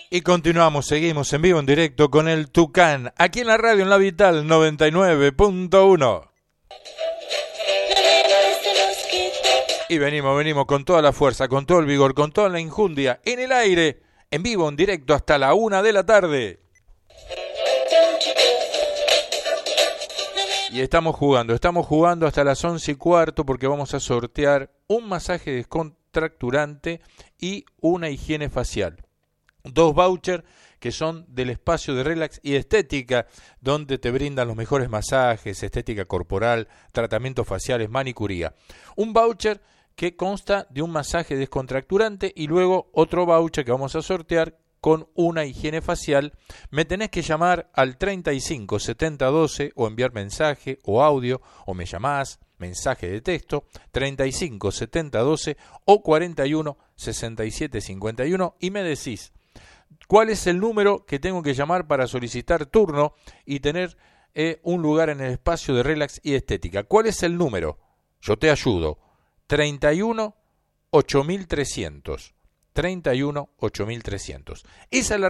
Y continuamos, seguimos en vivo, en directo con el Tucán, aquí en la radio, en La Vital 99.1. Y venimos con toda la fuerza, con todo el vigor, con toda la injundia, en el aire, en vivo, en directo, hasta la 1 de la tarde. Y estamos jugando hasta las 11:15 porque vamos a sortear un masaje descontracturante y una higiene facial. 2 vouchers que son del espacio de relax y estética, donde te brindan los mejores masajes, estética corporal, tratamientos faciales, manicuría. Un voucher que consta de un masaje descontracturante y luego otro voucher que vamos a sortear con una higiene facial. Me tenés que llamar al 35 70 12 o enviar mensaje o audio, o me llamás, mensaje de texto, 35 70 12 o 41 67 51 y me decís cuál es el número que tengo que llamar para solicitar turno y tener un lugar en el espacio de relax y estética. ¿Cuál es el número? Yo te ayudo. 31 8300. 31 8300. Esa es la